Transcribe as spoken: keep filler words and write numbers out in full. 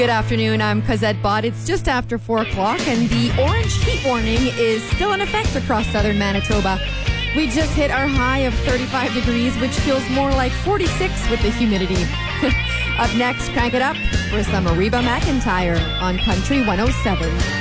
Good afternoon, I'm Cosette Bott. It's just after four o'clock and the orange heat warning is still in effect across southern Manitoba. We just hit our high of thirty-five degrees, which feels more like forty-six with the humidity. Up next, crank it up for some Reba McEntire on Country one oh seven.